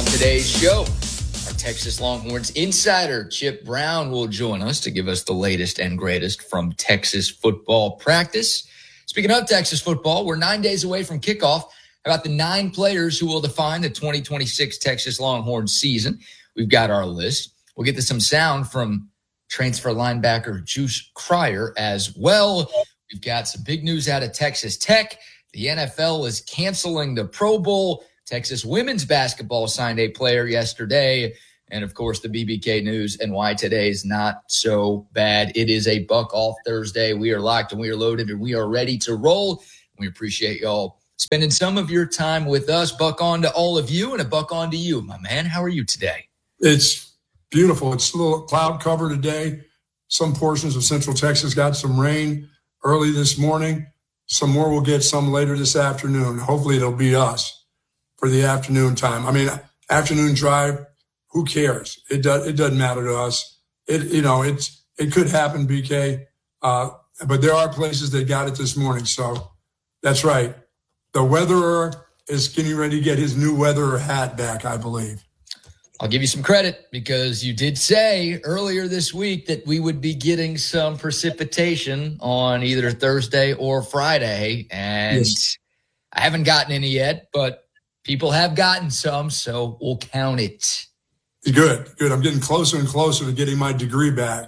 on today's show, our Texas Longhorns insider, Chip Brown, will join us to give us the latest and greatest from Texas football practice. Speaking of Texas football, we're 9 days away from kickoff. About the 9 players who will define the 2026 Texas Longhorns season. We've got our list. We'll get to some sound from transfer linebacker Juice Cryer as well. We've got some big news out of Texas Tech. The NFL is canceling the Pro Bowl. Texas women's basketball signed a player yesterday. And, of course, the BBK news and why today's not so bad. It is a Buck Off Thursday. We are locked and we are loaded and we are ready to roll. We appreciate y'all spending some of your time with us. Buck on to all of you and a buck on to you, my man. How are you today? It's beautiful. It's a little cloud cover today. Some portions of Central Texas got some rain early this morning. Some more will get some later this afternoon. Hopefully it'll be us for the afternoon time. I mean, afternoon drive, who cares? It doesn't matter to us. It could happen, BK. But there are places that got it this morning. So that's right. The weatherer is getting ready to get his new weatherer hat back, I believe. I'll give you some credit because you did say earlier this week that we would be getting some precipitation on either Thursday or Friday. And yes. I haven't gotten any yet, but people have gotten some, so we'll count it. Good. I'm getting closer and closer to getting my degree back.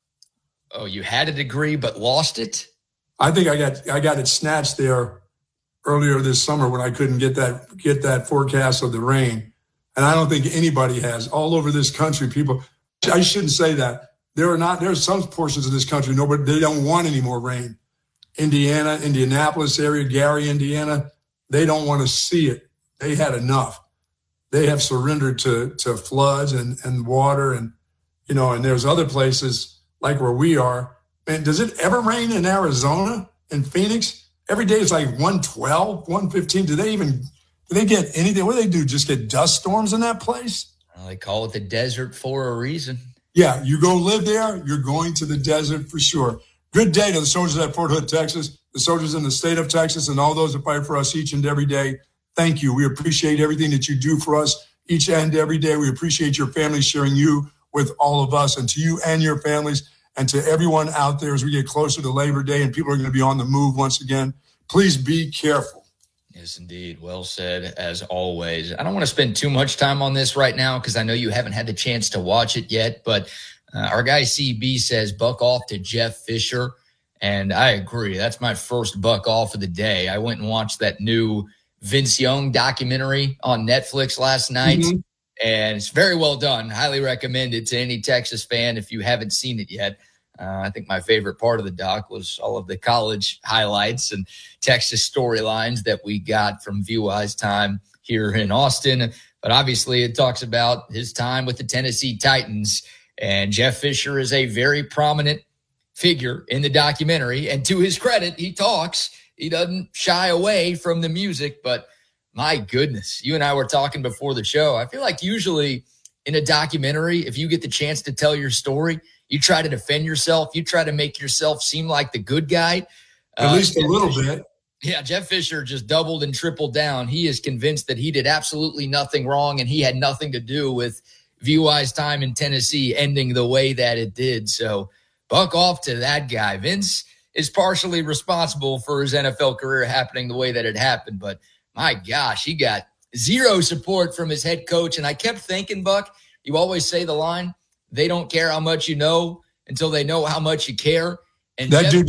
Oh, you had a degree but lost it? I think I got it snatched there earlier this summer when I couldn't get that forecast of the rain. And I don't think anybody has. All over this country, people, I shouldn't say that. There are some portions of this country, they don't want any more rain. Indiana, Indianapolis area, Gary, Indiana, they don't want to see it. They had enough. They have surrendered to floods and water and there's other places like where we are. And does it ever rain in Arizona and Phoenix? Every day it's like 112, 115. Do they get anything? What do they do? Just get dust storms in that place? Well, they call it the desert for a reason. Yeah, you go live there, you're going to the desert for sure. Good day to the soldiers at Fort Hood, Texas, the soldiers in the state of Texas, and all those that fight for us each and every day. Thank you. We appreciate everything that you do for us each and every day. We appreciate your family sharing you with all of us, and to you and your families, and to everyone out there as we get closer to Labor Day and people are going to be on the move once again. Please be careful. Yes, indeed. Well said, as always. I don't want to spend too much time on this right now because I know you haven't had the chance to watch it yet, but our guy CB says buck off to Jeff Fisher, and I agree. That's my first buck off of the day. I went and watched that new Vince Young documentary on Netflix last night, and it's very well done. Highly recommend it to any Texas fan if you haven't seen it yet. I think my favorite part of the doc was all of the college highlights and Texas storylines that we got from VY's time here in Austin. But obviously it talks about his time with the Tennessee Titans. And Jeff Fisher is a very prominent figure in the documentary. And to his credit, he talks. He doesn't shy away from the music. But my goodness, you and I were talking before the show. I feel like usually in a documentary, if you get the chance to tell your story, you try to defend yourself. You try to make yourself seem like the good guy. At least a little bit. Yeah, Jeff Fisher just doubled and tripled down. He is convinced that he did absolutely nothing wrong and he had nothing to do with VY's time in Tennessee ending the way that it did. So buck off to that guy. Vince is partially responsible for his NFL career happening the way that it happened. But my gosh, he got zero support from his head coach. And I kept thinking, Buck, you always say the line, they don't care how much you know until they know how much you care. And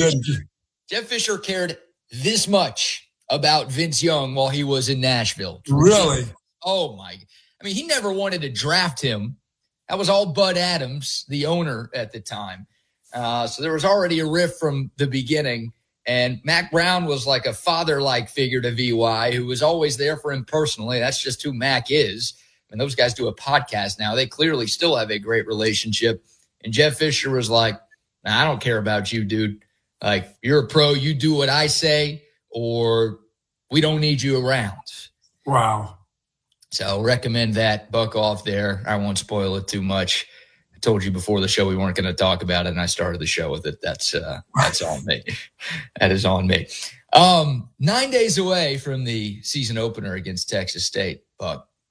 Jeff Fisher cared this much about Vince Young while he was in Nashville. Really? Oh, my. I mean, he never wanted to draft him. That was all Bud Adams, the owner at the time. So there was already a rift from the beginning. And Mac Brown was like a father-like figure to VY who was always there for him personally. That's just who Mac is. And those guys do a podcast now. They clearly still have a great relationship. And Jeff Fisher was like, nah, I don't care about you, dude. Like, you're a pro. You do what I say, or we don't need you around. Wow. So recommend that. Buck off there. I won't spoil it too much. I told you before the show we weren't going to talk about it, and I started the show with it. That's on me. That is on me. 9 days away from the season opener against Texas State, Buck.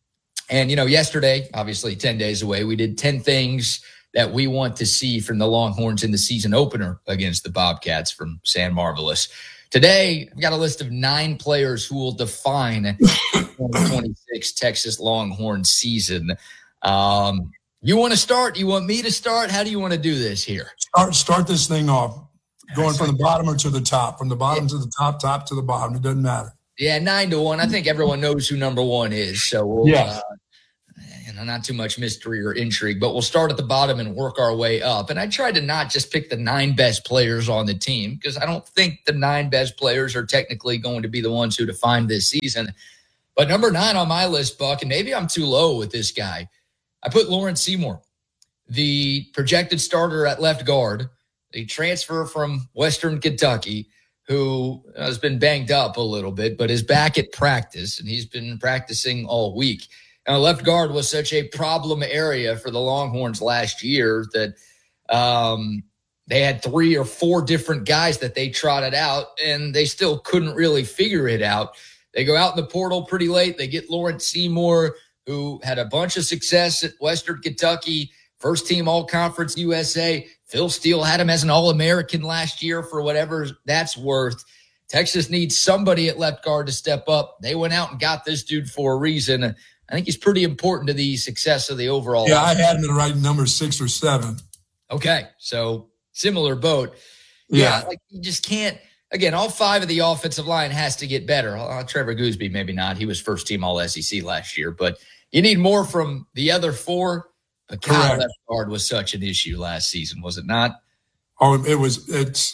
And, yesterday, obviously 10 days away, we did 10 things that we want to see from the Longhorns in the season opener against the Bobcats from San Marvelous. Today, I've got a list of 9 players who will define the 2026 Texas Longhorn season. You want to start? You want me to start? How do you want to do this here? Start this thing off. Going from the bottom or to the top? From the bottom to the top, top to the bottom. It doesn't matter. Yeah, 9-1. I think everyone knows who number 1 is. So we'll, not too much mystery or intrigue, but we'll start at the bottom and work our way up. And I tried to not just pick the 9 best players on the team because I don't think the 9 best players are technically going to be the ones who define this season. But number 9 on my list, Buck, and maybe I'm too low with this guy, I put Lawrence Seymour, the projected starter at left guard, the transfer from Western Kentucky, who has been banged up a little bit, but is back at practice, and he's been practicing all week. Now, left guard was such a problem area for the Longhorns last year that they had 3 or 4 different guys that they trotted out, and they still couldn't really figure it out. They go out in the portal pretty late. They get Lawrence Seymour, who had a bunch of success at Western Kentucky, first team All-Conference USA. Phil Steele had him as an All-American last year for whatever that's worth. Texas needs somebody at left guard to step up. They went out and got this dude for a reason. I think he's pretty important to the success of the overall. Yeah, I had him at right number 6 or 7. Okay, so similar boat. Yeah, you just can't. Again, all 5 of the offensive line has to get better. Trevor Gooseby, maybe not. He was first team All-SEC last year, but you need more from the other 4. But Kyle left guard was such an issue last season, was it not? Oh, it was.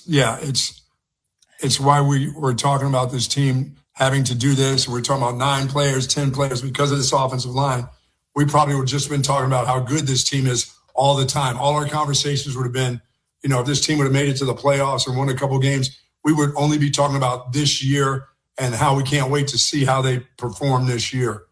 It's why we were talking about this team having to do this. We're talking about 9 players, 10 players because of this offensive line. We probably would just been talking about how good this team is all the time. All our conversations would have been, if this team would have made it to the playoffs or won a couple games, we would only be talking about this year and how we can't wait to see how they perform this year.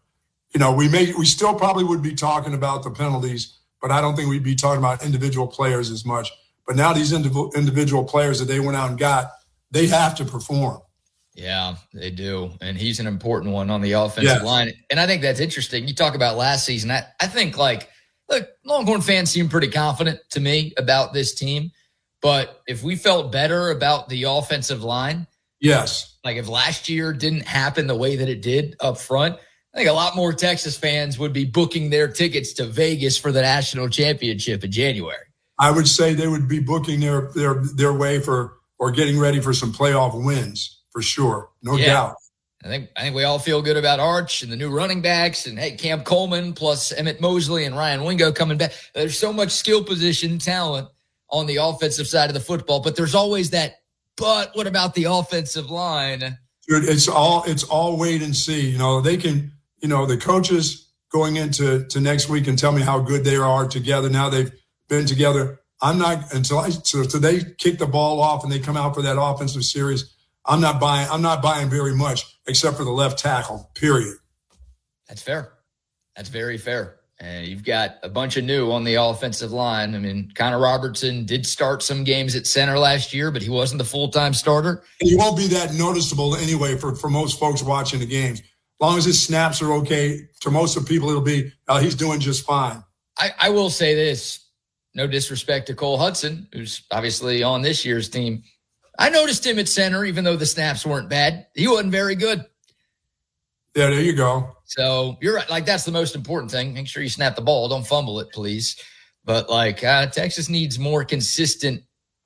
We still probably would be talking about the penalties, but I don't think we'd be talking about individual players as much. But now these individual players that they went out and got, they have to perform. Yeah, they do. And he's an important one on the offensive line. And I think that's interesting. You talk about last season. I think, Longhorn fans seem pretty confident to me about this team. But if we felt better about the offensive line, yes, if last year didn't happen the way that it did up front, I think a lot more Texas fans would be booking their tickets to Vegas for the national championship in January. I would say they would be booking their way for or getting ready for some playoff wins for sure, no doubt. I think we all feel good about Arch and the new running backs and Cam Coleman plus Emmett Mosley and Ryan Wingo coming back. There's so much skill position talent on the offensive side of the football, but there's always that. But what about the offensive line? Dude, it's all wait and see. They can. The coaches going into next week and tell me how good they are together. Now they've been together. I'm not until they kick the ball off and they come out for that offensive series. I'm not buying very much except for the left tackle, period. That's fair. That's very fair. And you've got a bunch of new on the offensive line. I mean, Connor Robertson did start some games at center last year, but he wasn't the full-time starter. He won't be that noticeable anyway for most folks watching the games. As long as his snaps are okay, to most of the people, it'll be, he's doing just fine. I will say this, no disrespect to Cole Hudson, who's obviously on this year's team. I noticed him at center, even though the snaps weren't bad. He wasn't very good. Yeah, there you go. So you're right. That's the most important thing. Make sure you snap the ball. Don't fumble it, please. But Texas needs more consistent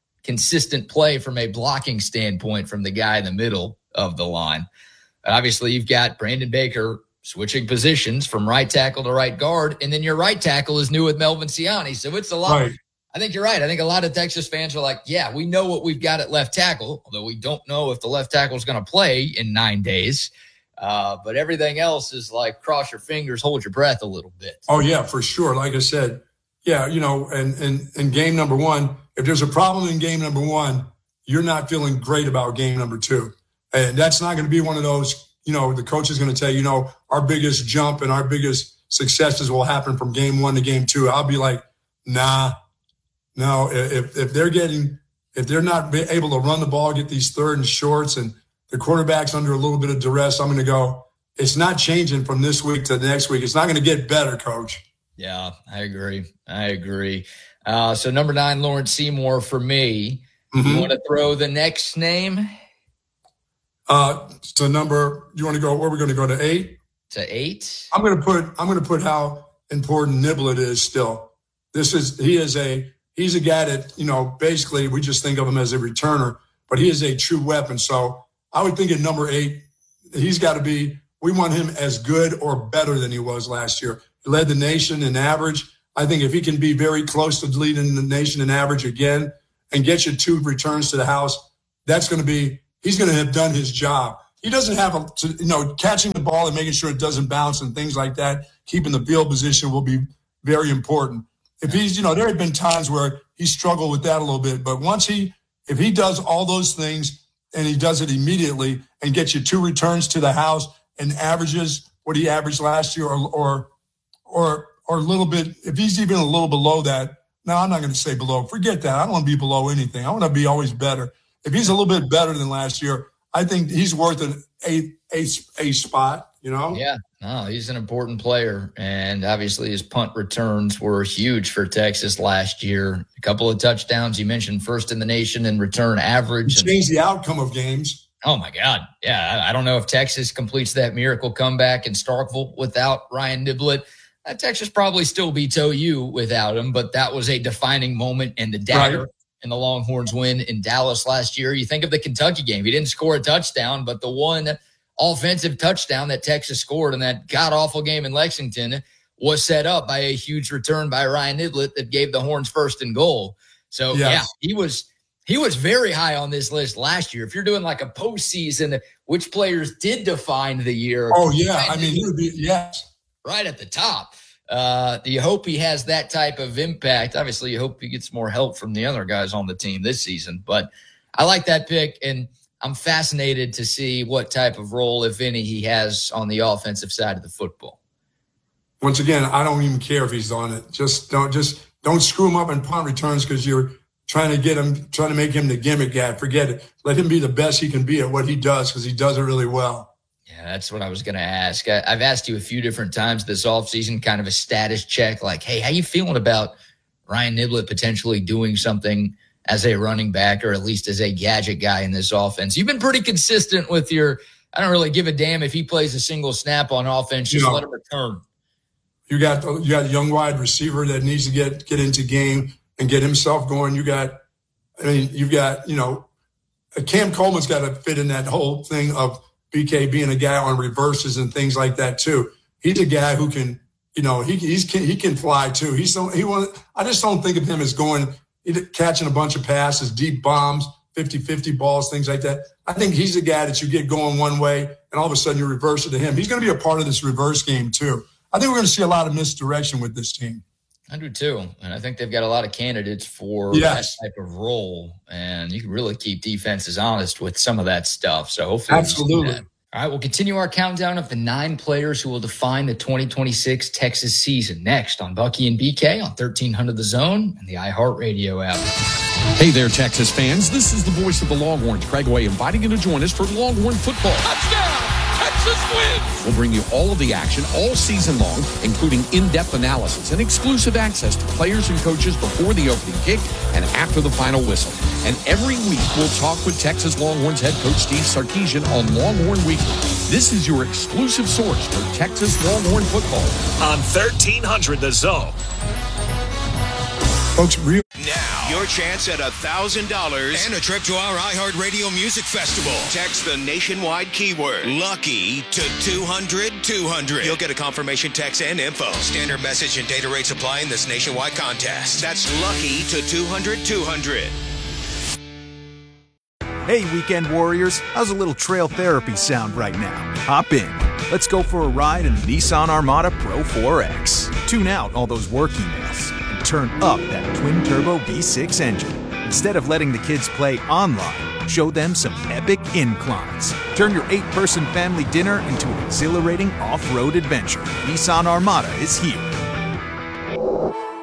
play from a blocking standpoint from the guy in the middle of the line. Obviously, you've got Brandon Baker switching positions from right tackle to right guard, and then your right tackle is new with Melvin Siani. So it's a lot. Right. I think you're right. I think a lot of Texas fans are like, yeah, we know what we've got at left tackle, although we don't know if the left tackle is going to play in 9 days. But everything else is cross your fingers, hold your breath a little bit. Oh, yeah, for sure. Like I said, yeah, and game number 1, if there's a problem in game number 1, you're not feeling great about game number 2. And that's not going to be one of those, the coach is going to tell you, our biggest jump and our biggest successes will happen from game 1 to game 2. I'll be like, nah, no. If they're not able to run the ball, get these 3rd and shorts, and the quarterback's under a little bit of duress, I'm going to go, it's not changing from this week to the next week. It's not going to get better, Coach. Yeah, I agree. So number 9, Lawrence Seymour for me. Mm-hmm. You want to throw the next name? So number, you want to go, where are we going to go, to 8? To 8? I'm going to put how important Niblett is still. He's a guy that, basically we just think of him as a returner, but he is a true weapon. So I would think at number 8, he's got to be, we want him as good or better than he was last year. He led the nation in average. I think if he can be very close to leading the nation in average again and get you 2 returns to the house, he's going to have done his job. He doesn't have catching the ball and making sure it doesn't bounce and things like that. Keeping the field position will be very important. If he's, there have been times where he struggled with that a little bit, but if he does all those things and he does it immediately and gets you 2 returns to the house and averages what he averaged last year or a little bit, if he's even a little below that, no, I'm not going to say below. Forget that. I don't want to be below anything. I want to be always better. If he's a little bit better than last year, I think he's worth an eighth spot, Yeah, no, he's an important player. And obviously his punt returns were huge for Texas last year. A couple of touchdowns. You mentioned first in the nation in return average. He changed the outcome of games. Oh, my God. Yeah, I don't know if Texas completes that miracle comeback in Starkville without Ryan Niblett. Texas probably still beats OU without him, but that was a defining moment in the dagger. Right. And the Longhorns win in Dallas last year. You think of the Kentucky game. He didn't score a touchdown, but the one offensive touchdown that Texas scored in that god-awful game in Lexington was set up by a huge return by Ryan Niblett that gave the Horns 1st and goal. So, yes. Yeah, he was very high on this list last year. If you're doing like a postseason, which players did define the year? Oh, yeah. I mean, he would be, yes. Right at the top. You hope he has that type of impact. Obviously, you hope he gets more help from the other guys on the team this season. But I like that pick, and I'm fascinated to see what type of role, if any, he has on the offensive side of the football. Once again, I don't even care if he's on it. Just don't screw him up in punt returns because you're trying to make him the gimmick guy. Forget it. Let him be the best he can be at what he does because he does it really well. Yeah, that's what I was going to ask. I've asked you a few different times this offseason, kind of a status check, like, hey, how you feeling about Ryan Niblett potentially doing something as a running back or at least as a gadget guy in this offense? You've been pretty consistent with I don't really give a damn if he plays a single snap on offense, just let him return. You got a young wide receiver that needs to get into game and get himself going. You've got, Cam Coleman's got to fit in that whole thing of BK being a guy on reverses and things like that too. He's a guy who can, he can fly too. I just don't think of him as catching a bunch of passes, deep bombs, 50-50 balls, things like that. I think he's a guy that you get going one way and all of a sudden you reverse it to him. He's going to be a part of this reverse game too. I think we're going to see a lot of misdirection with this team. I do too. And I think they've got a lot of candidates for that type of role. And you can really keep defenses honest with some of that stuff. So hopefully. Absolutely. All right, we'll continue our countdown of the 9 players who will define the 2026 Texas season next on Bucky and BK on 1300 The Zone and the iHeartRadio app. Hey there, Texas fans. This is the voice of the Longhorns, Craig Way, inviting you to join us for Longhorn football. Touchdown! Texas wins! We'll bring you all of the action all season long, including in-depth analysis and exclusive access to players and coaches before the opening kick and after the final whistle. And every week, we'll talk with Texas Longhorns head coach Steve Sarkisian on Longhorn Weekly. This is your exclusive source for Texas Longhorn football. On 1300 The Zone. Folks, now, your chance at $1,000 and a trip to our iHeartRadio Music Festival. Text the nationwide keyword LUCKY to 200-200. You'll get a confirmation text and info. Standard message and data rates apply in this nationwide contest. That's LUCKY to 200-200. Hey, Weekend Warriors. How's a little trail therapy sound right now? Hop in. Let's go for a ride in the Nissan Armada Pro 4X. Tune out all those work emails. Turn up that twin-turbo V6 engine. Instead of letting the kids play online, show them some epic inclines. Turn your 8-person family dinner into an exhilarating off-road adventure. Nissan Armada is here.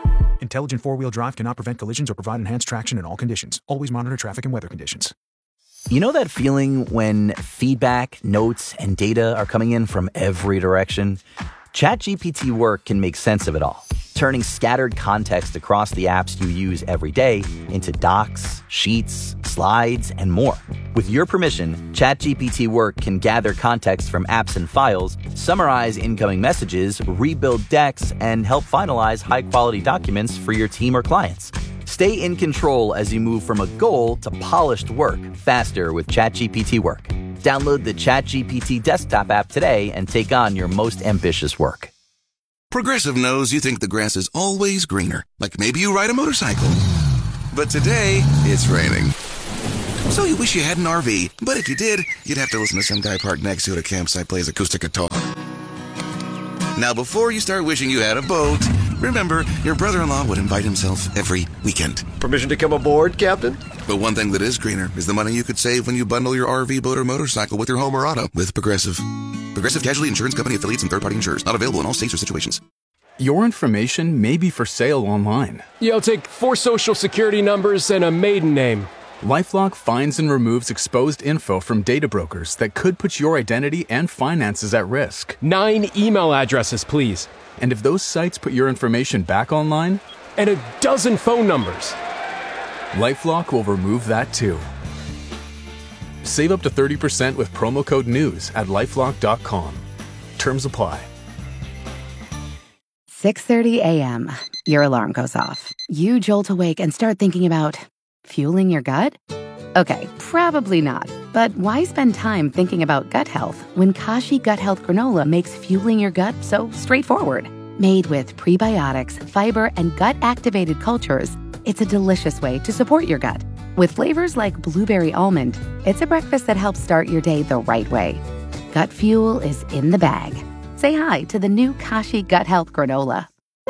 Intelligent four-wheel drive cannot prevent collisions or provide enhanced traction in all conditions. Always monitor traffic and weather conditions. You know that feeling when feedback, notes, and data are coming in from every direction? ChatGPT Work can make sense of it all, turning scattered context across the apps you use every day into docs, sheets, slides, and more. With your permission, ChatGPT Work can gather context from apps and files, summarize incoming messages, rebuild decks, and help finalize high-quality documents for your team or clients. Stay in control as you move from a goal to polished work faster with ChatGPT Work. Download the ChatGPT desktop app today and take on your most ambitious work. Progressive knows you think the grass is always greener, like maybe you ride a motorcycle. But today, it's raining. So you wish you had an RV, but if you did, you'd have to listen to some guy parked next to it at a campsite plays acoustic guitar. Now, before you start wishing you had a boat, remember, your brother-in-law would invite himself every weekend. Permission to come aboard, Captain? But one thing that is greener is the money you could save when you bundle your RV, boat, or motorcycle with your home or auto with Progressive. Progressive Casualty Insurance Company affiliates and third-party insurers. Not available in all states or situations. Your information may be for sale online. Yeah, I'll take 4 social security numbers and a maiden name. LifeLock finds and removes exposed info from data brokers that could put your identity and finances at risk. 9 email addresses, please. And if those sites put your information back online? And a dozen phone numbers. LifeLock will remove that too. Save up to 30% with promo code NEWS at LifeLock.com. Terms apply. 6:30 a.m. Your alarm goes off. You jolt awake and start thinking about fueling your gut? Okay, probably not. But why spend time thinking about gut health when Kashi Gut Health Granola makes fueling your gut so straightforward? Made with prebiotics, fiber, and gut-activated cultures, it's a delicious way to support your gut. With flavors like blueberry almond, it's a breakfast that helps start your day the right way. Gut fuel is in the bag. Say hi to the new Kashi Gut Health Granola.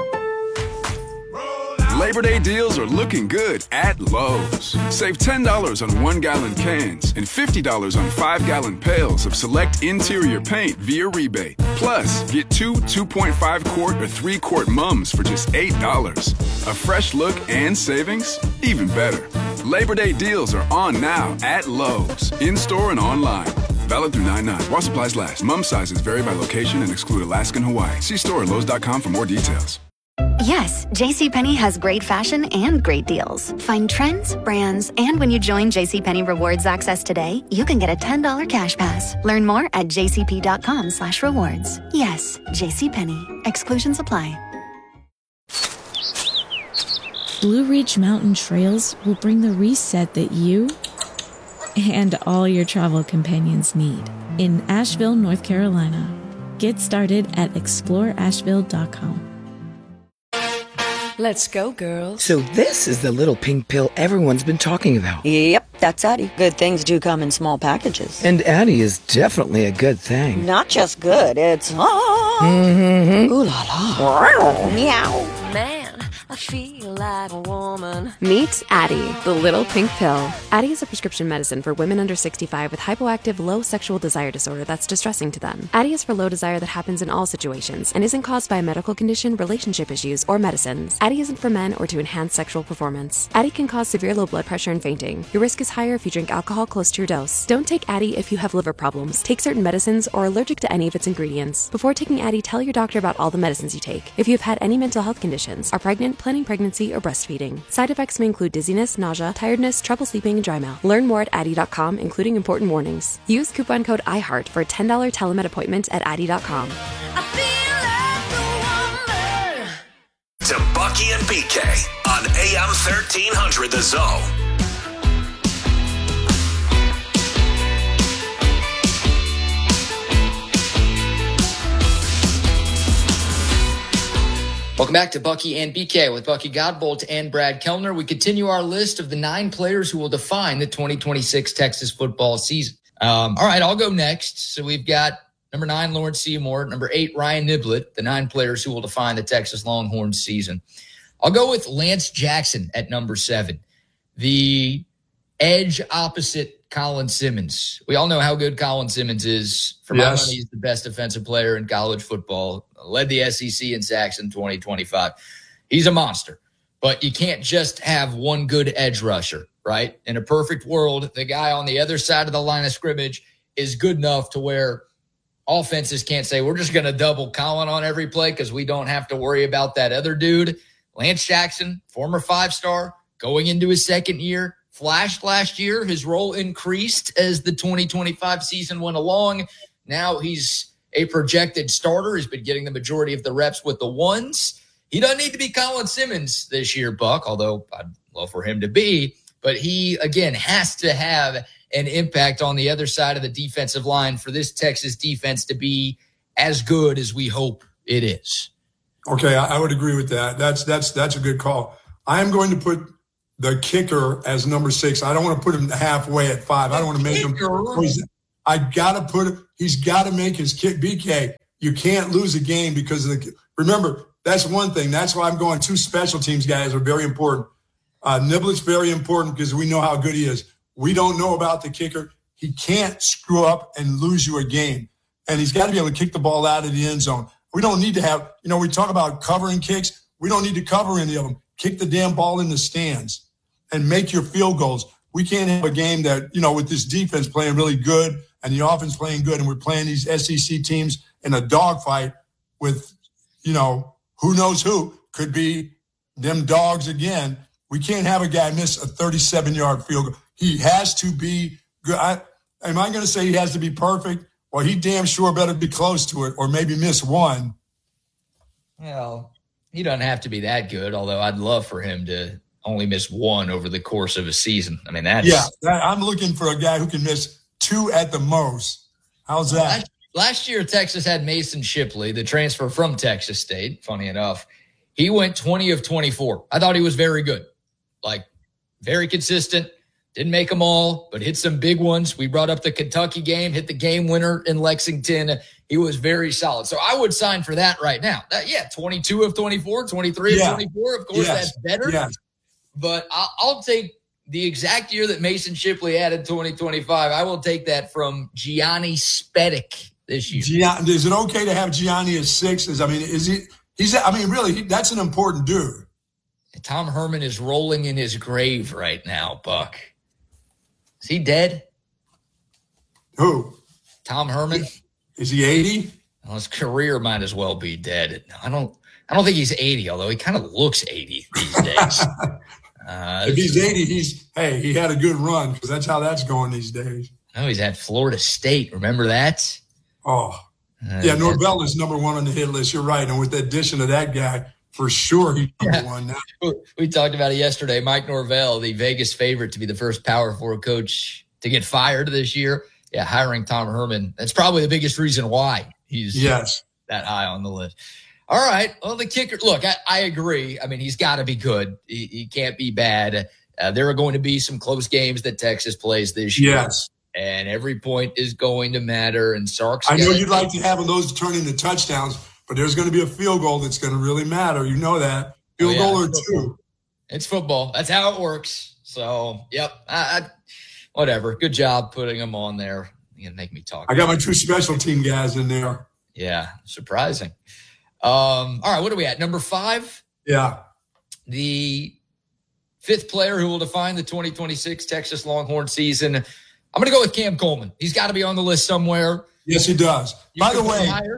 Labor Day deals are looking good at Lowe's. Save $10 on 1-gallon cans and $50 on 5-gallon pails of select interior paint via rebate. Plus, get 2 2.5-quart or 3-quart mums for just $8. A fresh look and savings? Even better. Labor Day deals are on now at Lowe's, in-store and online. Valid through 9/9. While supplies last. Mum sizes vary by location and exclude Alaska and Hawaii. See store at Lowe's.com for more details. Yes, JCPenney has great fashion and great deals. Find trends, brands, and when you join JCPenney Rewards Access today, you can get a $10 cash pass. Learn more at jcp.com/rewards. Yes, JCPenney. Exclusions apply. Blue Ridge Mountain Trails will bring the reset that you and all your travel companions need in Asheville, North Carolina. Get started at exploreasheville.com. Let's go, girls. So this is the little pink pill everyone's been talking about. Yep, that's Addie. Good things do come in small packages. And Addie is definitely a good thing. Not just good, it's... Ooh la la. Meow. Man, I feel like a woman. Meet Addie, the little pink pill. Addie is a prescription medicine for women under 65 with hypoactive low sexual desire disorder that's distressing to them. Addie is for low desire that happens in all situations and isn't caused by a medical condition, relationship issues, or medicines. Addie isn't for men or to enhance sexual performance. Addie can cause severe low blood pressure and fainting. Your risk is higher if you drink alcohol close to your dose. Don't take Addie if you have liver problems, take certain medicines, or are allergic to any of its ingredients. Before taking Addie, tell your doctor about all the medicines you take. If you have had any mental health conditions, are pregnant, planning pregnancy, or breastfeeding. Side effects may include dizziness, nausea, tiredness, trouble sleeping, and dry mouth. Learn more at Addie.com, including important warnings. Use coupon code IHEART for a $10 telemed appointment at Addie.com. To Bucky and BK on AM 1300 The Zone. Welcome back to Bucky and BK with Bucky Godbolt and Brad Kellner. We continue our list of the 9 players who will define the 2026 Texas football season. All right, I'll go next. So we've got number 9, Lawrence Seymour. Number 8, Ryan Niblett, the 9 players who will define the Texas Longhorns season. I'll go with Lance Jackson at number 7, the edge opposite Colin Simmons. We all know how good Colin Simmons is. For my money, he's the best defensive player in college football. Led the SEC in sacks in 2025. He's a monster. But you can't just have one good edge rusher, right? In a perfect world, the guy on the other side of the line of scrimmage is good enough to where offenses can't say, we're just going to double Colin on every play because we don't have to worry about that other dude. Lance Jackson, former 5-star, going into his second year, flashed last year. His role increased as the 2025 season went along. Now he's a projected starter. He's been getting the majority of the reps with the ones. He doesn't need to be Colin Simmons this year, Buck, although I'd love for him to be. But he, again, has to have an impact on the other side of the defensive line for this Texas defense to be as good as we hope it is. Okay, I would agree with that. That's a good call. I am going to put the kicker as number 6. I don't want to put him halfway at 5. I don't want to make him. I got to put him. He's got to make his kick. BK, you can't lose a game because of the. Remember, that's one thing. That's why I'm going 2 special teams guys are very important. Niblett's very important because we know how good he is. We don't know about the kicker. He can't screw up and lose you a game. And he's got to be able to kick the ball out of the end zone. We don't need to have, we talk about covering kicks. We don't need to cover any of them. Kick the damn ball in the stands and make your field goals. We can't have a game that, with this defense playing really good and the offense playing good and we're playing these SEC teams in a dogfight with, who knows who. Could be them dogs again. We can't have a guy miss a 37-yard field goal. He has to be good. Am I going to say he has to be perfect? Well, he damn sure better be close to it or maybe miss one. Well, he doesn't have to be that good, although I'd love for him to only miss one over the course of a season. I mean, I'm looking for a guy who can miss 2 at the most. How's that? Last year, Texas had Mason Shipley, the transfer from Texas State, funny enough. He went 20 of 24. I thought he was very good, very consistent. Didn't make them all, but hit some big ones. We brought up the Kentucky game, hit the game winner in Lexington. He was very solid. So I would sign for that right now. 22 of 24, 23 of 24. Of course, that's better. Yes. But I'll take the exact year that Mason Shipley had in 2025. I will take that from Gianni Spedic this year. Is it okay to have Gianni as 6? Really, that's an important dude. Tom Herman is rolling in his grave right now, Buck. Is he dead? Who? Tom Herman? Is he 80? Well, his career might as well be dead. I don't think he's 80, although he kind of looks 80 these days. If he's 80, he had a good run because that's how that's going these days. No, he's at Florida State. Remember that? Oh, Norvell is number 1 on the hit list. You're right. And with the addition of that guy, for sure, he's number 1 now. We talked about it yesterday. Mike Norvell, the Vegas favorite to be the first Power 4 coach to get fired this year. Yeah, hiring Tom Herman. That's probably the biggest reason why he's that high on the list. All right. Well, the kicker, look, I agree. I mean, he's got to be good. He can't be bad. There are going to be some close games that Texas plays this year. Yes. And every point is going to matter. And Sark's I know you'd like to have those turn into touchdowns, but there's going to be a field goal that's going to really matter. You know that. Field goal or 2. It's football. That's how it works. So, yep. Whatever. Good job putting them on there. You're going to make me talk. I got my 2 special team guys in there. Yeah. Surprising. All right. What are we at? Number 5? Yeah. The 5th player who will define the 2026 Texas Longhorn season. I'm going to go with Cam Coleman. He's got to be on the list somewhere. Yes, he does. By the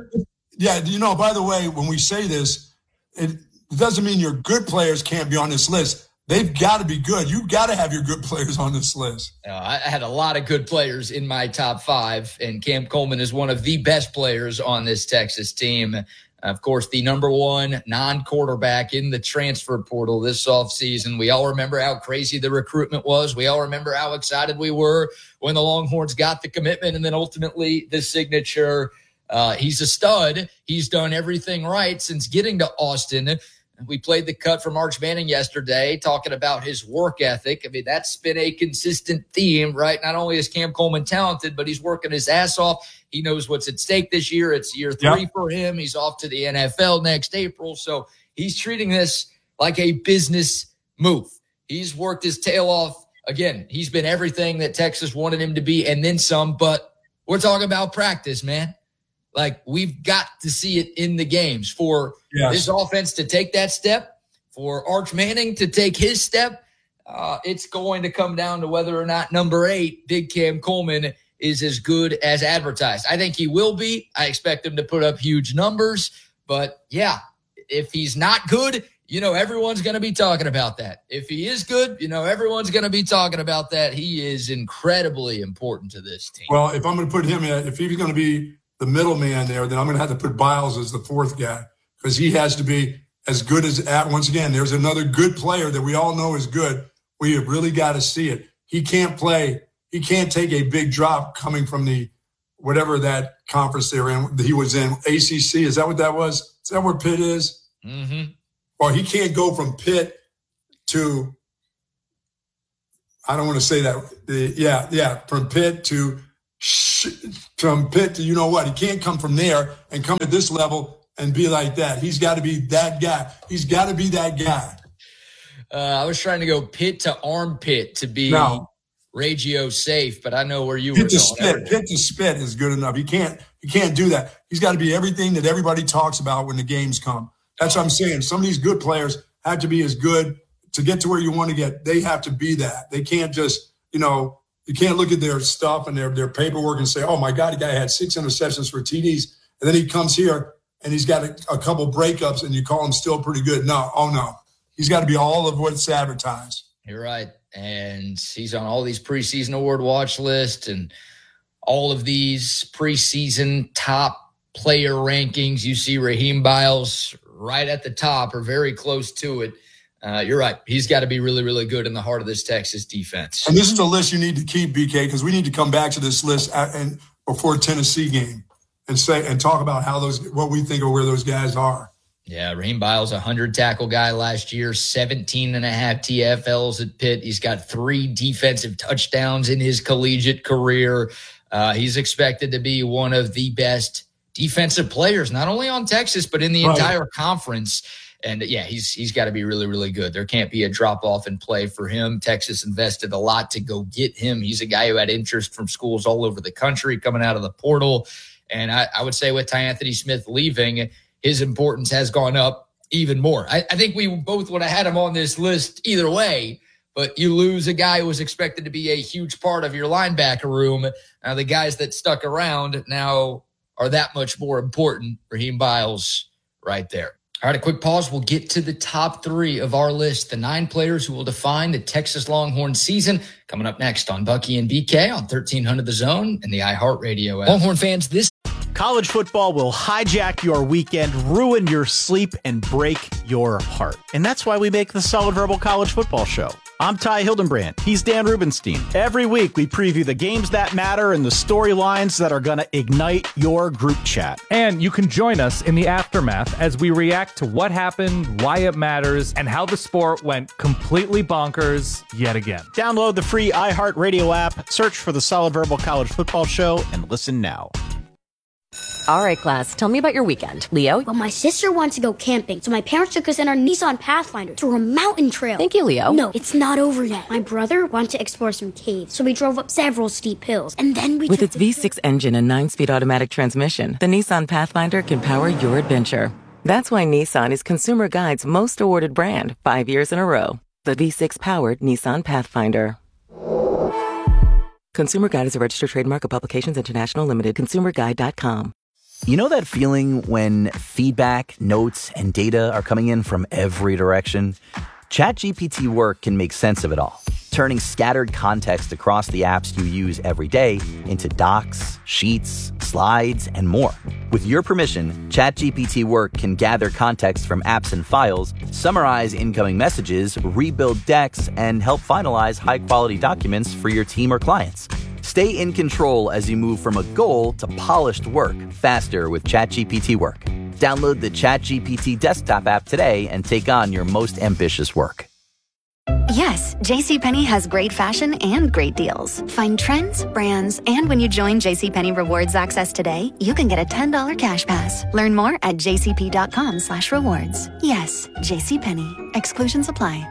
way, when we say this, it doesn't mean your good players can't be on this list. They've got to be good. You've got to have your good players on this list. I had a lot of good players in my top 5, and Cam Coleman is one of the best players on this Texas team. Of course, the number 1 non-quarterback in the transfer portal this offseason. We all remember how crazy the recruitment was. We all remember how excited we were when the Longhorns got the commitment and then ultimately the signature. He's a stud. He's done everything right since getting to Austin. We played the cut from Arch Manning yesterday, talking about his work ethic. I mean, that's been a consistent theme, right? Not only is Cam Coleman talented, but he's working his ass off. He knows what's at stake this year. It's year 3 for him. He's off to the NFL next April. So he's treating this like a business move. He's worked his tail off. Again, he's been everything that Texas wanted him to be and then some, but we're talking about practice, man. Like, we've got to see it in the games for this offense to take that step, for Arch Manning to take his step. it's going to come down to whether or not number 8, Big Cam Coleman, is as good as advertised. I think he will be. I expect him to put up huge numbers. But, yeah, if he's not good, everyone's going to be talking about that. If he is good, everyone's going to be talking about that. He is incredibly important to this team. Well, if I'm going to put him in, if he's going to be the middleman there, then I'm going to have to put Biles as the 4th guy because he has to be as good as once again, there's another good player that we all know is good. We have really got to see it. He can't play. He can't take a big drop coming from the whatever that conference they're in. He was in ACC. Is that what that was? Is that where Pitt is? Mm-hmm. Well, he can't go from Pitt to, I don't want to say that. From Pitt to you know what? He can't come from there and come to this level and be like that. He's got to be that guy. He's got to be that guy. I was trying to go Pitt to armpit to be Regio safe, but I know where you were going. Pitt to spit is good enough. He can't do that. He's got to be everything that everybody talks about when the games come. That's what I'm saying. Some of these good players have to be as good to get to where you want to get. They have to be that. They can't just, you can't look at their stuff and their paperwork and say, oh, my God, the guy had 6 interceptions for TDs. And then he comes here and he's got a couple breakups and you call him still pretty good. No. He's got to be all of what's advertised. You're right. And he's on all these preseason award watch lists and all of these preseason top player rankings. You see Raheem Biles right at the top or very close to it. You're right. He's got to be really, really good in the heart of this Texas defense. And this is a list you need to keep, BK, because we need to come back to this list before Tennessee game and talk about what we think of where those guys are. Yeah, Raheem Biles, 100 tackle guy last year, 17 and a half TFLs at Pitt. He's got 3 defensive touchdowns in his collegiate career. He's expected to be one of the best defensive players, not only on Texas, but in the entire conference. And yeah, he's got to be really, really good. There can't be a drop off in play for him. Texas invested a lot to go get him. He's a guy who had interest from schools all over the country coming out of the portal. And I would say with Tyanthony Smith leaving, his importance has gone up even more. I think we both would have had him on this list either way, but you lose a guy who was expected to be a huge part of your linebacker room. Now the guys that stuck around now are that much more important. Raheem Biles right there. All right, a quick pause. We'll get to the top 3 of our list, the 9 players who will define the Texas Longhorn season. Coming up next on Bucky and BK on 1300 The Zone and the iHeartRadio app. Longhorn fans, this college football will hijack your weekend, ruin your sleep, and break your heart. And that's why we make the Solid Verbal College Football Show. I'm Ty Hildenbrand. He's Dan Rubenstein. Every week, we preview the games that matter and the storylines that are going to ignite your group chat. And you can join us in the aftermath as we react to what happened, why it matters, and how the sport went completely bonkers yet again. Download the free iHeartRadio app, search for the Solid Verbal College Football Show, and listen now. All right, class, tell me about your weekend. Leo? Well, my sister wants to go camping, so my parents took us in our Nissan Pathfinder through a mountain trail. Thank you, Leo. No, it's not over yet. My brother wanted to explore some caves, so we drove up several steep hills, and then we With its V6 engine and 9-speed automatic transmission, the Nissan Pathfinder can power your adventure. That's why Nissan is Consumer Guide's most awarded brand 5 years in a row. The V6-powered Nissan Pathfinder. Consumer Guide is a registered trademark of Publications International Limited. ConsumerGuide.com. You know that feeling when feedback, notes, and data are coming in from every direction? ChatGPT Work can make sense of it all, turning scattered context across the apps you use every day into docs, sheets, slides, and more. With your permission, ChatGPT Work can gather context from apps and files, summarize incoming messages, rebuild decks, and help finalize high-quality documents for your team or clients. Stay in control as you move from a goal to polished work faster with ChatGPT Work. Download the ChatGPT desktop app today and take on your most ambitious work. Yes, JCPenney has great fashion and great deals. Find trends, brands, and when you join JCPenney Rewards Access today, you can get a $10 cash pass. Learn more at jcp.com/rewards. Yes, JCPenney. Exclusions apply.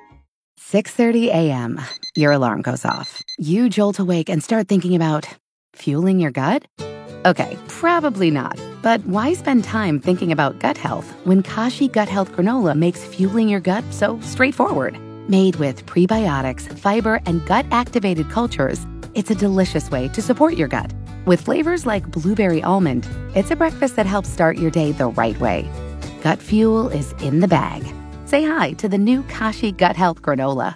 6:30 a.m. Your alarm goes off. You jolt awake and start thinking about fueling your gut? Okay, probably not. But why spend time thinking about gut health when Kashi Gut Health Granola makes fueling your gut so straightforward? Made with prebiotics, fiber, and gut-activated cultures, it's a delicious way to support your gut. With flavors like blueberry almond, it's a breakfast that helps start your day the right way. Gut Fuel is in the bag. Say hi to the new Kashi Gut Health Granola.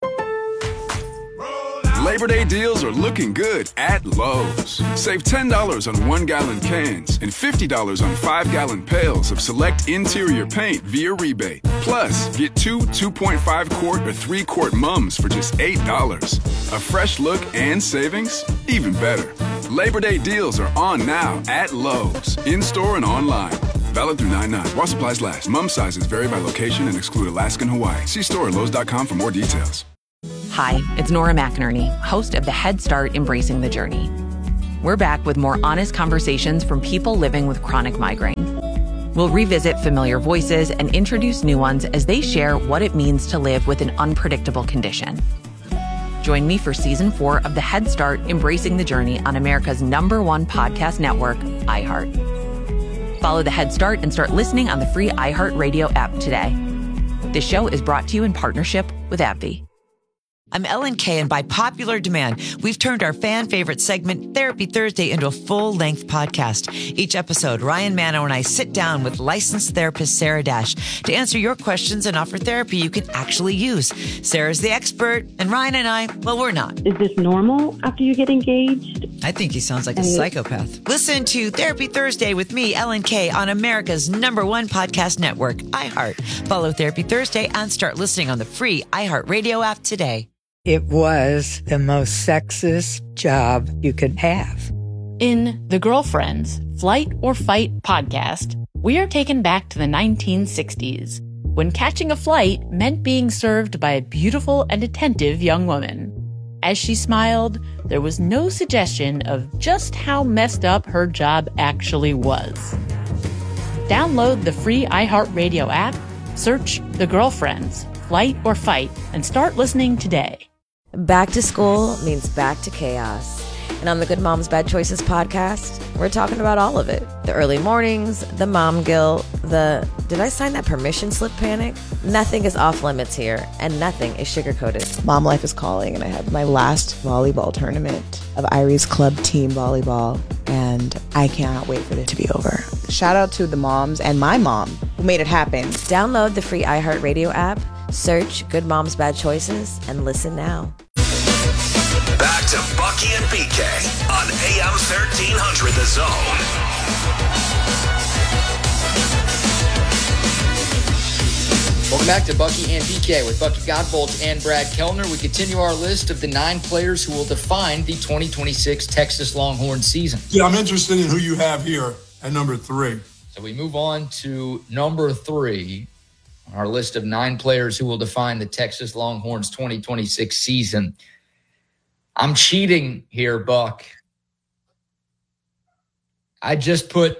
Labor Day deals are looking good at Lowe's. Save $10 on 1-gallon cans and $50 on 5-gallon pails of select interior paint via rebate. Plus, get 2 2.5-quart or 3-quart mums for just $8. A fresh look and savings? Even better. Labor Day deals are on now at Lowe's, in-store and online. Valid through 9/9. While supplies last. Mum sizes vary by location and exclude Alaska and Hawaii. See store at Lowe's.com for more details. Hi, it's Nora McInerney, host of the Head Start Embracing the Journey. We're back with more honest conversations from people living with chronic migraine. We'll revisit familiar voices and introduce new ones as they share what it means to live with an unpredictable condition. Join me for Season 4 of the Head Start Embracing the Journey on America's #1 podcast network, iHeart. Follow the Head Start and start listening on the free iHeartRadio app today. This show is brought to you in partnership with AbbVie. I'm Ellen Kay, and by popular demand, we've turned our fan favorite segment, Therapy Thursday, into a full-length podcast. Each episode, Ryan Manno and I sit down with licensed therapist Sarah Dash to answer your questions and offer therapy you can actually use. Sarah's the expert, and Ryan and I, well, we're not. Is this normal after you get engaged? I think he sounds like a psychopath. Listen to Therapy Thursday with me, Ellen Kay, on America's #1 podcast network, iHeart. Follow Therapy Thursday and start listening on the free iHeartRadio app today. It was the most sexist job you could have. In The Girlfriends, Flight or Fight podcast, we are taken back to the 1960s, when catching a flight meant being served by a beautiful and attentive young woman. As she smiled, there was no suggestion of just how messed up her job actually was. Download the free iHeartRadio app, search The Girlfriends, Flight or Fight, and start listening today. Back to school means back to chaos. And on the Good Moms Bad Choices podcast, we're talking about all of it. The early mornings, the mom guilt, the did I sign that permission slip panic? Nothing is off limits here, and nothing is sugar-coated. Mom life is calling, and I have my last volleyball tournament of Irie's Club Team Volleyball, and I cannot wait for it to be over. Shout out to the moms and my mom who made it happen. Download the free iHeartRadio app, search Good Moms Bad Choices, and listen now. Back to Bucky and BK on AM 1300 The Zone. Welcome back to Bucky and BK with Bucky Godbolt and Brad Kellner. We continue our list of the 9 players who will define the 2026 Texas Longhorn season. Yeah, I'm interested in who you have here at number 3. So we move on to number 3 on our list of 9 players who will define the Texas Longhorns 2026 season. I'm cheating here, Buck. I just put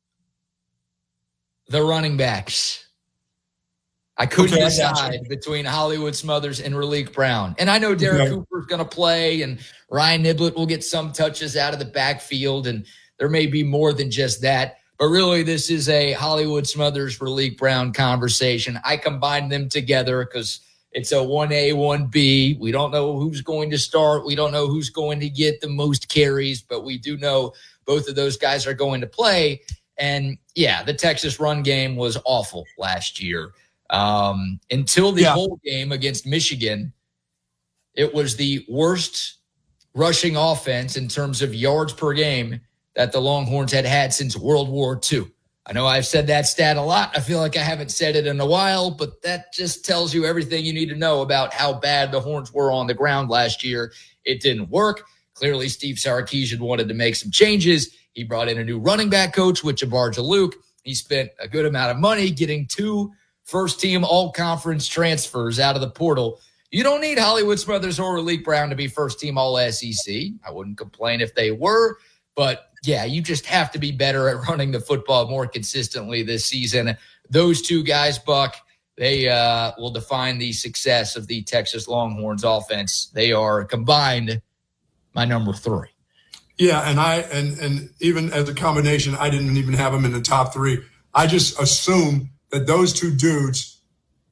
the running backs. I couldn't decide between Hollywood Smothers and Raleek Brown. And I know Derek Cooper's going to play, and Ryan Niblett will get some touches out of the backfield, and there may be more than just that. But really, this is a Hollywood Smothers, Raleek Brown conversation. I combined them together because it's a 1A, 1B. We don't know who's going to start. We don't know who's going to get the most carries, but we do know both of those guys are going to play. And, yeah, the Texas run game was awful last year. Until the whole game against Michigan, it was the worst rushing offense in terms of yards per game that the Longhorns had since World War II. I know I've said that stat a lot. I feel like I haven't said it in a while, but that just tells you everything you need to know about how bad the Horns were on the ground last year. It didn't work. Clearly, Steve Sarkisian wanted to make some changes. He brought in a new running back coach with Jabbar Jalouk. He spent a good amount of money getting 2 first-team all-conference transfers out of the portal. You don't need Hollywood Smothers or Raleek Brown to be first-team all-SEC. I wouldn't complain if they were, but yeah, you just have to be better at running the football more consistently this season. Those 2 guys, Buck, they will define the success of the Texas Longhorns offense. They are combined my number 3. Yeah, and even as a combination, I didn't even have them in the top 3. I just assumed that those 2 dudes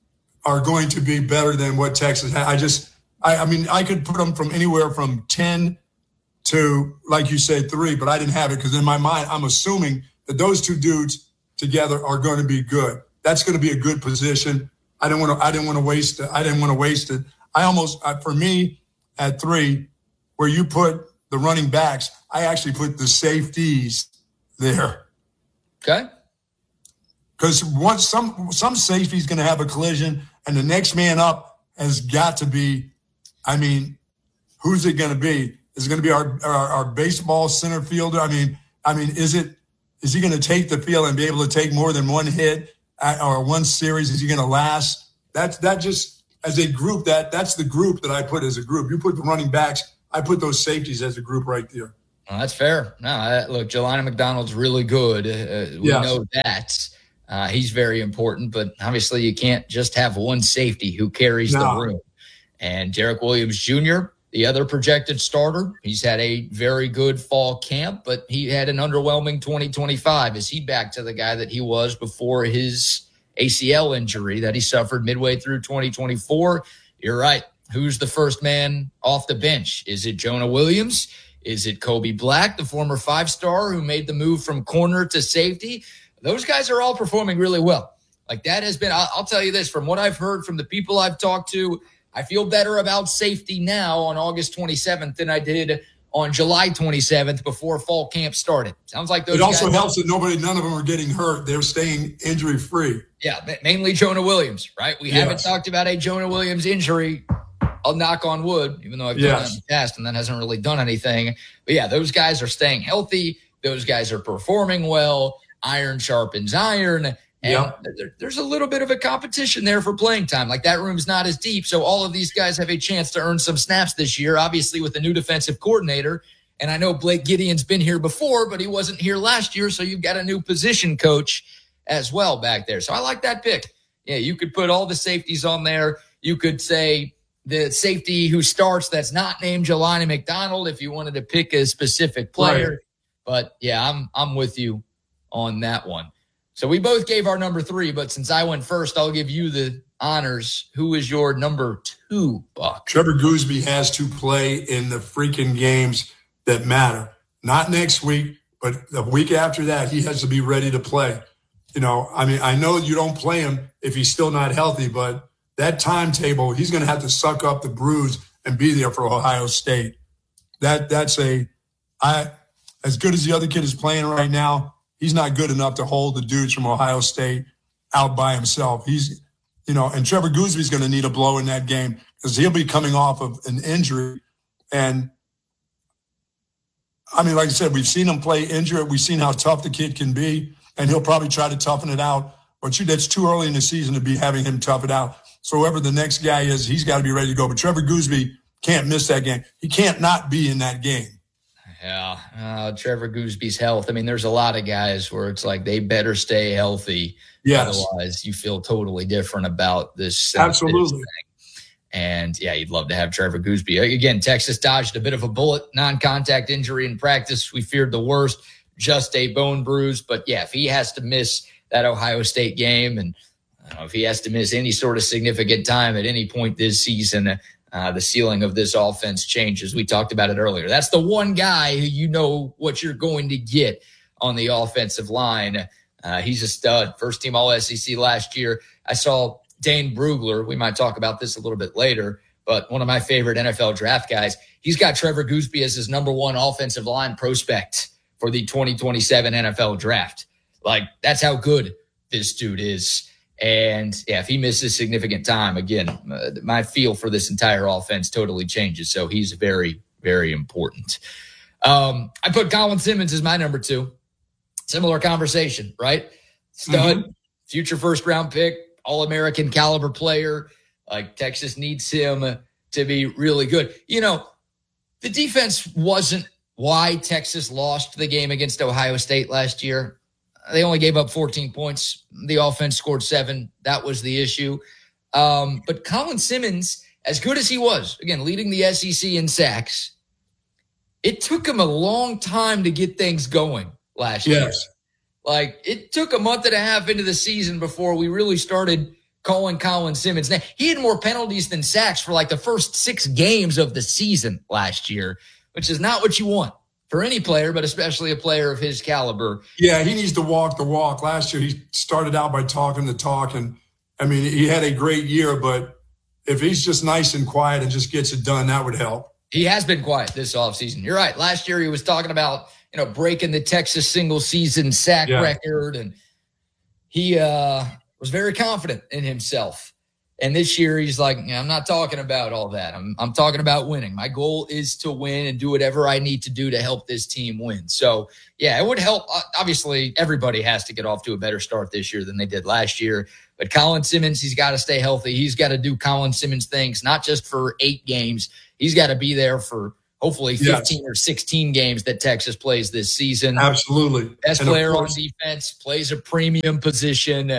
are going to be better than what Texas has. I mean, I could put them from anywhere from 10 to, like you said, 3, but I didn't have it because in my mind, I'm assuming that those two dudes together are going to be good. That's going to be a good position. I didn't want to waste it. For me, at 3, where you put the running backs, I actually put the safeties there. Okay. Because once some safety is going to have a collision, and the next man up has got to be, I mean, who's it going to be? Is it going to be our baseball center fielder? I mean, is he going to take the field and be able to take more than one hit or one series? Is he going to last? That just as a group, that's the group that I put as a group. You put the running backs, I put those safeties as a group right there. Well, that's fair. No, look, Jelani McDonald's really good. We know that. He's very important, but obviously you can't just have one safety who carries the room. And Derek Williams Jr., the other projected starter, he's had a very good fall camp, but he had an underwhelming 2025. Is he back to the guy that he was before his ACL injury that he suffered midway through 2024? You're right. Who's the first man off the bench? Is it Jonah Williams? Is it Kobe Black, the former 5-star who made the move from corner to safety? Those guys are all performing really well. Like that has been, I'll tell you this, from what I've heard from the people I've talked to, I feel better about safety now on August 27th than I did on July 27th before fall camp started. Sounds like those. It also helps that none of them are getting hurt. They're staying injury free. Yeah, mainly Jonah Williams, right? We haven't talked about a Jonah Williams injury. I'll knock on wood, even though I've done that in the past, and that hasn't really done anything. But yeah, those guys are staying healthy. Those guys are performing well. Iron sharpens iron. And there's a little bit of a competition there for playing time. Like that room's not as deep. So all of these guys have a chance to earn some snaps this year, obviously with the new defensive coordinator. And I know Blake Gideon's been here before, but he wasn't here last year. So you've got a new position coach as well back there. So I like that pick. Yeah, you could put all the safeties on there. You could say the safety who starts that's not named Jelani McDonald if you wanted to pick a specific player. Right. But yeah, I'm with you on that one. So we both gave our number 3, but since I went first, I'll give you the honors. Who is your number 2, Buck? Trevor Goosby has to play in the freaking games that matter. Not next week, but the week after that, he has to be ready to play. You know, I mean, I know you don't play him if he's still not healthy, but that timetable, he's going to have to suck up the bruise and be there for Ohio State. As good as the other kid is playing right now, he's not good enough to hold the dudes from Ohio State out by himself. And Trevor Goosby's going to need a blow in that game because he'll be coming off of an injury. And I mean, like I said, we've seen him play injured. We've seen how tough the kid can be, and he'll probably try to toughen it out. But that's too early in the season to be having him tough it out. So whoever the next guy is, he's got to be ready to go. But Trevor Goosby can't miss that game. He can't not be in that game. Yeah, Trevor Goosby's health. I mean, there's a lot of guys where it's like they better stay healthy. Yes. Otherwise, you feel totally different about this. Absolutely. And, yeah, you'd love to have Trevor Goosby. Again, Texas dodged a bit of a bullet, non-contact injury in practice. We feared the worst, just a bone bruise. But, yeah, if he has to miss that Ohio State game and if he has to miss any sort of significant time at any point this season, the ceiling of this offense changes. We talked about it earlier. That's the one guy who you know what you're going to get on the offensive line. He's a stud. First team All-SEC last year. I saw Dane Brugler. We might talk about this a little bit later, but one of my favorite NFL draft guys. He's got Trevor Goosby as his number 1 offensive line prospect for the 2027 NFL draft. Like, that's how good this dude is. And yeah, if he misses significant time, again, my feel for this entire offense totally changes. So he's very, very important. I put Colin Simmons as my number 2. Similar conversation, right? Stud, future first-round pick, All-American caliber player. Like Texas needs him to be really good. You know, the defense wasn't why Texas lost the game against Ohio State last year. They only gave up 14 points. The offense scored 7. That was the issue. But Colin Simmons, as good as he was, again, leading the SEC in sacks, it took him a long time to get things going last year. Like, it took a month and a half into the season before we really started calling Colin Simmons' name. He had more penalties than sacks for like the first 6 games of the season last year, which is not what you want for any player, but especially a player of his caliber. Yeah, he needs to walk the walk. Last year, he started out by talking the talk. And, I mean, he had a great year, but if he's just nice and quiet and just gets it done, that would help. He has been quiet this offseason. You're right. Last year, he was talking about, breaking the Texas single-season sack record, and he was very confident in himself. And this year he's like, I'm not talking about all that. I'm talking about winning. My goal is to win and do whatever I need to do to help this team win. So, yeah, it would help. Obviously, everybody has to get off to a better start this year than they did last year. But Colin Simmons, he's got to stay healthy. He's got to do Colin Simmons things, not just for 8 games. He's got to be there for hopefully 15 or 16 games that Texas plays this season. Absolutely. Best player on defense, plays a premium position.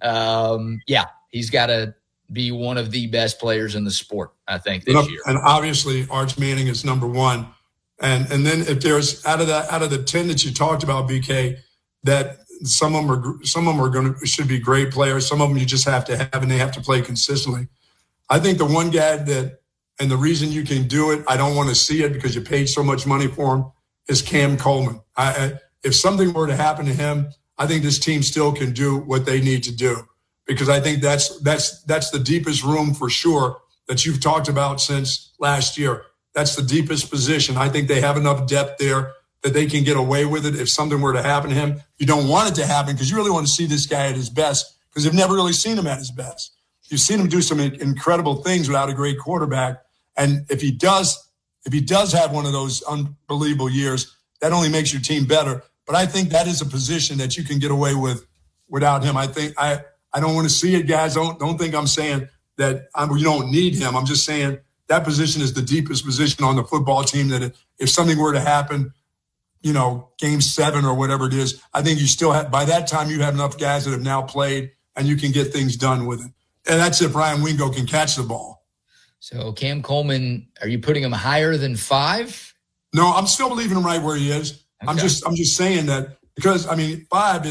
He's got to be one of the best players in the sport, I think, this year. And obviously, Arch Manning is number one. And then if there's out of the 10 that you talked about, BK, that some of them should be great players. Some of them you just have to have, and they have to play consistently. I think the one guy and the reason you can do it, I don't want to see it because you paid so much money for him, is Cam Coleman. If something were to happen to him, I think this team still can do what they need to do. Because I think that's the deepest room for sure that you've talked about since last year. That's the deepest position. I think they have enough depth there that they can get away with it if something were to happen to him. You don't want it to happen because you really want to see this guy at his best because you've never really seen him at his best. You've seen him do some incredible things without a great quarterback. And if he does have one of those unbelievable years, that only makes your team better. But I think that is a position that you can get away with without him. I don't want to see it, guys. Don't think I'm saying that you don't need him. I'm just saying that position is the deepest position on the football team that if something were to happen, game 7 or whatever it is, I think you still have, by that time, you have enough guys that have now played and you can get things done with it. And that's if Ryan Wingo can catch the ball. So Cam Coleman, are you putting him higher than 5? No, I'm still leaving him right where he is. Okay. I'm just saying that because, 5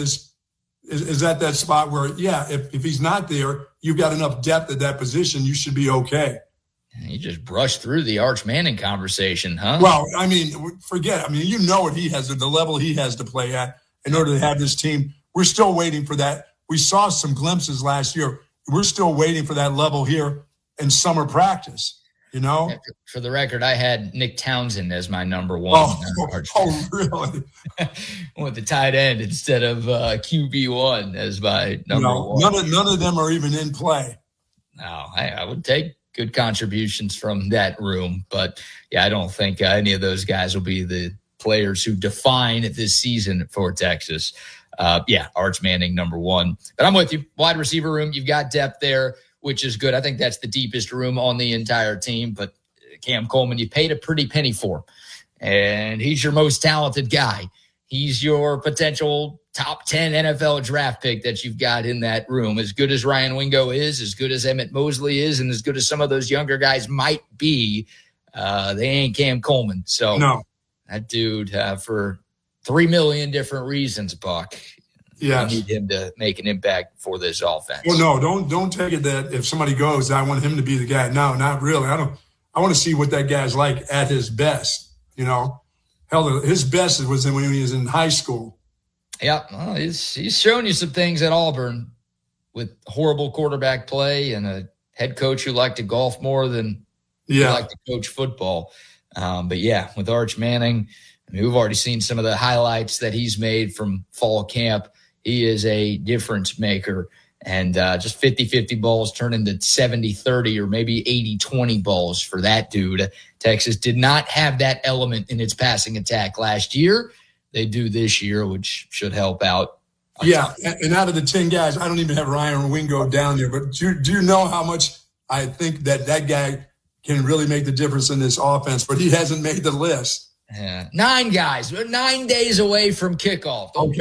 is at that spot where, if he's not there, you've got enough depth at that position, you should be okay. You just brushed through the Arch Manning conversation, huh? Well, forget. What he has, the level he has to play at in order to have this team. We're still waiting for that. We saw some glimpses last year. We're still waiting for that level here in summer practice, For the record, I had Nick Townsend as my number 1. Oh, really? With the tight end instead of QB1 as my number 1. None of them are even in play. No, I would take good contributions from that room. But, I don't think any of those guys will be the players who define this season for Texas. Arch Manning, number 1. But I'm with you. Wide receiver room, you've got depth there, which is good. I think that's the deepest room on the entire team. But Cam Coleman, you paid a pretty penny for him. And he's your most talented guy. He's your potential top 10 NFL draft pick that you've got in that room. As good as Ryan Wingo is, as good as Emmett Mosley is, and as good as some of those younger guys might be, they ain't Cam Coleman. So that dude, for 3 million different reasons, Buck, you need him to make an impact for this offense. Well, no, don't take it that if somebody goes, I want him to be the guy. No, not really. I want to see what that guy's like at his best, Hell, his best was when he was in high school. Yeah, well, he's shown you some things at Auburn with horrible quarterback play and a head coach who liked to golf more than he liked to coach football. But with Arch Manning, we've already seen some of the highlights that he's made from fall camp. He is a difference maker. And just 50-50 balls turn into 70-30 or maybe 80-20 balls for that dude. Texas did not have that element in its passing attack last year. They do this year, which should help out. Yeah, and out of the 10 guys, I don't even have Ryan Wingo down there. But do you know how much I think that guy can really make the difference in this offense? But he hasn't made the list. Yeah. 9 guys. We're 9 days away from kickoff. Don't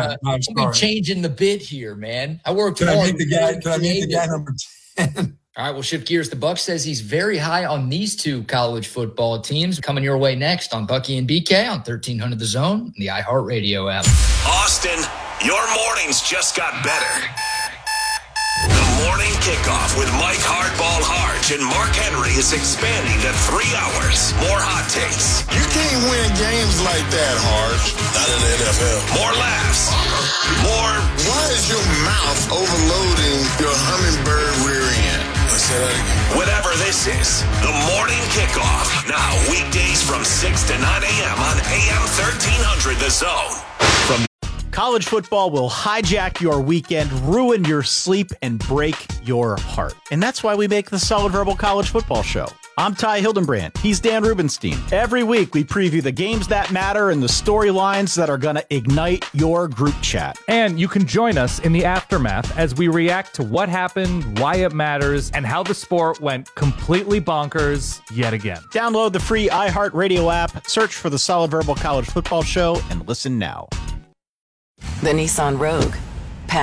be changing the bid here, man. I worked hard. Can I make the guy number 10? All right, we'll shift gears. The Buck says he's very high on these 2 college football teams. Coming your way next on Bucky and BK on 1300 The Zone and the iHeartRadio app. Austin, your mornings just got better. The Morning Kickoff with Mike Hardball Harge and Mark Henry is expanding to 3 hours. More hot takes. You can't win games like that, Harge. Not in the NFL. More laughs. More. Why is your mouth overloading your hummingbird rear end? Let's say that again. Whatever this is, the Morning Kickoff. Now weekdays from 6 to 9 a.m. on AM 1300 The Zone. College football will hijack your weekend, ruin your sleep, and break your heart. And that's why we make the Solid Verbal College Football Show. I'm Ty Hildenbrand. He's Dan Rubenstein. Every week, we preview the games that matter and the storylines that are going to ignite your group chat. And you can join us in the aftermath as we react to what happened, why it matters, and how the sport went completely bonkers yet again. Download the free iHeartRadio app, search for the Solid Verbal College Football Show, and listen now. The Nissan Rogue.